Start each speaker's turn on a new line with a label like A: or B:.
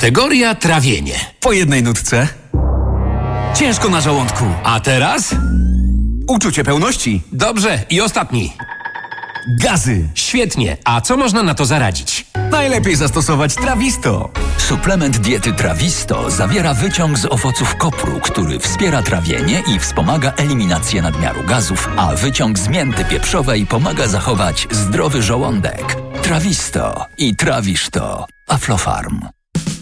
A: Kategoria trawienie.
B: Po jednej nutce. Ciężko na żołądku.
A: A teraz?
B: Uczucie pełności.
A: Dobrze, i ostatni.
B: Gazy.
A: Świetnie. A co można na to zaradzić?
B: Najlepiej zastosować Trawisto.
C: Suplement diety Trawisto zawiera wyciąg z owoców kopru, który wspiera trawienie i wspomaga eliminację nadmiaru gazów, a wyciąg z mięty pieprzowej pomaga zachować zdrowy żołądek. Trawisto i trawisz to. Aflofarm.